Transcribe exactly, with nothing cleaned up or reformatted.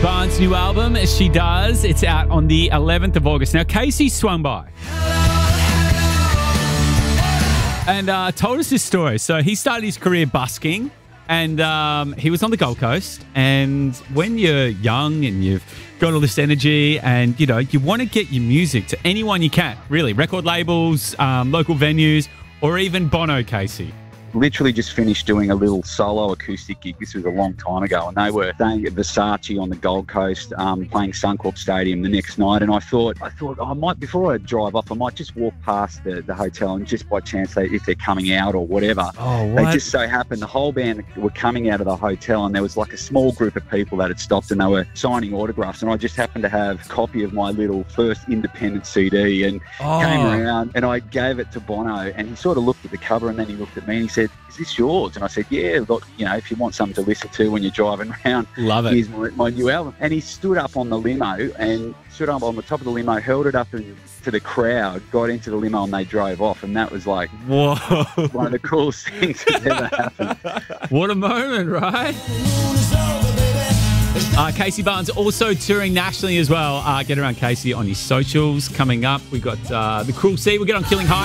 Barnes' new album, She Does. It's out on the eleventh of August. Now, Casey swung by and uh, told us this story. So he started his career busking, and um, he was on the Gold Coast. And when you're young and you've got all this energy and, you know, you want to get your music to anyone you can, really, record labels, um, local venues, or even Bono, Casey. Literally just finished doing a little solo acoustic gig. This was a long time ago, and they were staying at Versace on the Gold Coast, um, playing Suncorp Stadium the next night. And I thought, I thought oh, I might, before I drive off, I might just walk past the, the hotel, and just by chance, they, if they're coming out or whatever, oh, what? they just so happened the whole band were coming out of the hotel, and there was like a small group of people that had stopped, and they were signing autographs. And I just happened to have a copy of my little first independent C D, and oh. came around, and I gave it to Bono, and he sort of looked at the cover, and then he looked at me, and he said, "Is this yours?" And I said, "Yeah, look, you know, if you want something to listen to when you're driving around, love it. Here's my, my new album." And he stood up on the limo and stood up on the top of the limo, held it up in, to the crowd, got into the limo, and they drove off. And that was like, whoa, one of the coolest things that's ever happened. What a moment, right? Uh, Casey Barnes also touring nationally as well. Uh, get around Casey on his socials coming up. We've got uh, The Cruel Sea. We'll get on Killing High.